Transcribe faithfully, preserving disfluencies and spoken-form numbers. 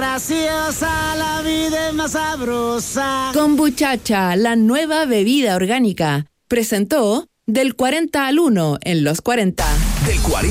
graciosa, la vida es más sabrosa. Kombuchacha, la nueva bebida orgánica. Presentó Del cuarenta al uno en los cuarenta. Del cuarenta